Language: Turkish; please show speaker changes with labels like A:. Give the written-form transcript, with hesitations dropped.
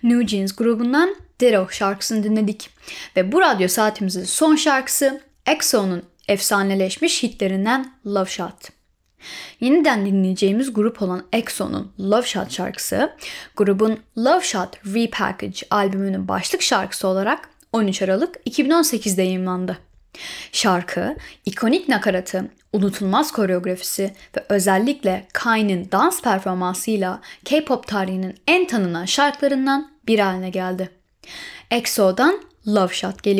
A: New Jeans grubundan Ditto şarkısını dinledik. Ve bu radyo saatimizin son şarkısı EXO'nun efsaneleşmiş hitlerinden Love Shot. Yeniden dinleyeceğimiz grup olan EXO'nun Love Shot şarkısı, grubun Love Shot Repackage albümünün başlık şarkısı olarak 13 Aralık 2018'de yayımlandı. Şarkı, ikonik nakaratı, unutulmaz koreografisi ve özellikle Kai'nin dans performansıyla K-pop tarihinin en tanınan şarkılarından biri haline geldi. EXO'dan Love Shot geliyor.